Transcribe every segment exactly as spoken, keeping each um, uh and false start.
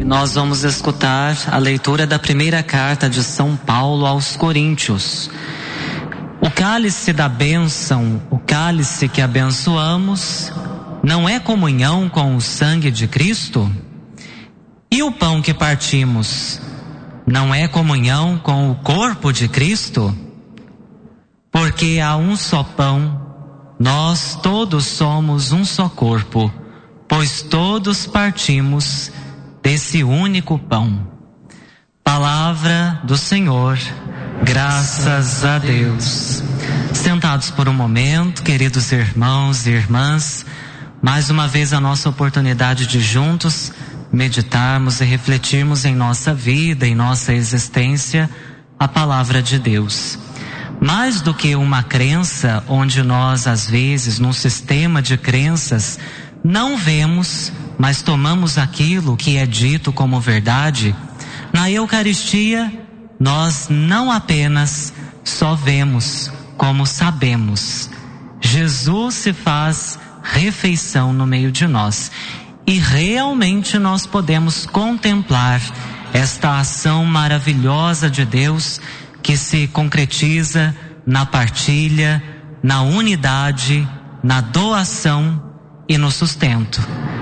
Nós vamos escutar a leitura da primeira carta de São Paulo aos Coríntios. O cálice da bênção, o cálice que abençoamos, não é comunhão com o sangue de Cristo? E o pão que partimos, não é comunhão com o corpo de Cristo? Porque há um só pão, nós todos somos um só corpo, pois todos partimos desse único pão. Palavra do Senhor, graças a Deus. Sentados por um momento, queridos irmãos e irmãs, mais uma vez a nossa oportunidade de juntos meditarmos e refletirmos em nossa vida, em nossa existência, a palavra de Deus. Mais do que uma crença onde nós, às vezes, num sistema de crenças, não vemos, mas tomamos aquilo que é dito como verdade, na Eucaristia, nós não apenas só vemos, como sabemos. Jesus se faz refeição no meio de nós. E realmente nós podemos contemplar esta ação maravilhosa de Deus que se concretiza na partilha, na unidade, na doação e no sustento.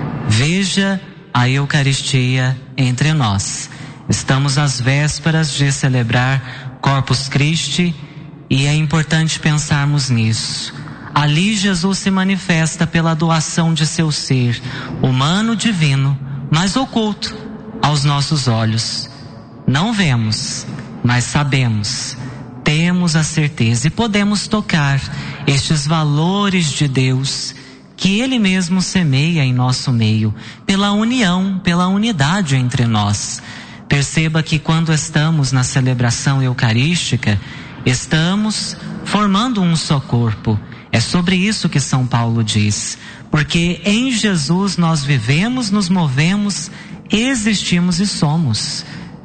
Veja a Eucaristia entre nós. Estamos às vésperas de celebrar Corpus Christi e é importante pensarmos nisso. Ali Jesus se manifesta pela doação de seu ser, humano divino, mas oculto aos nossos olhos. Não vemos, mas sabemos, temos a certeza e podemos tocar estes valores de Deus que Ele mesmo semeia em nosso meio, pela união, pela unidade entre nós. Perceba que quando estamos na celebração eucarística, estamos formando um só corpo. É sobre isso que São Paulo diz, porque em Jesus nós vivemos, nos movemos, existimos e somos.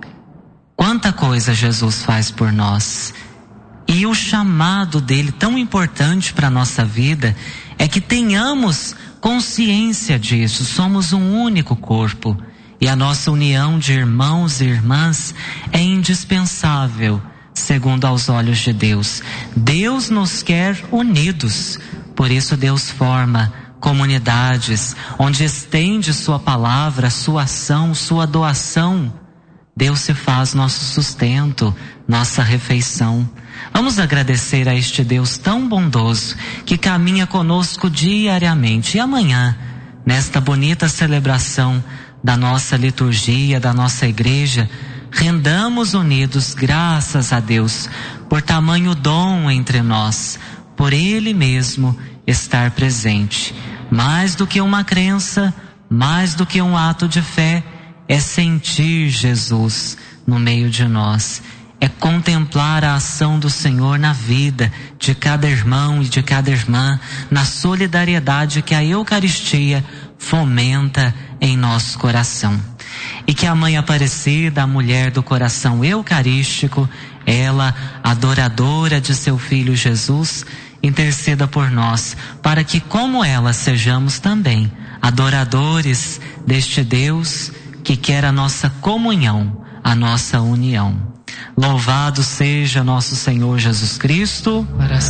Quanta coisa Jesus faz por nós. E o chamado dele, tão importante para a nossa vida, é que tenhamos consciência disso. Somos um único corpo. E a nossa união de irmãos e irmãs é indispensável, segundo aos olhos de Deus. Deus nos quer unidos. Por isso Deus forma comunidades onde estende sua palavra, sua ação, sua doação. Deus se faz nosso sustento, nossa refeição. Vamos agradecer a este Deus tão bondoso que caminha conosco diariamente. E amanhã, nesta bonita celebração da nossa liturgia, da nossa igreja, rendamos unidos graças a Deus por tamanho dom entre nós, por Ele mesmo estar presente. Mais do que uma crença, mais do que um ato de fé, é sentir Jesus no meio de nós. É contemplar a ação do Senhor na vida de cada irmão e de cada irmã, na solidariedade que a Eucaristia fomenta em nosso coração. E que a Mãe Aparecida, a mulher do coração eucarístico, ela, adoradora de seu Filho Jesus, interceda por nós, para que como ela sejamos também adoradores deste Deus que quer a nossa comunhão, a nossa união. Louvado seja nosso Senhor Jesus Cristo. Para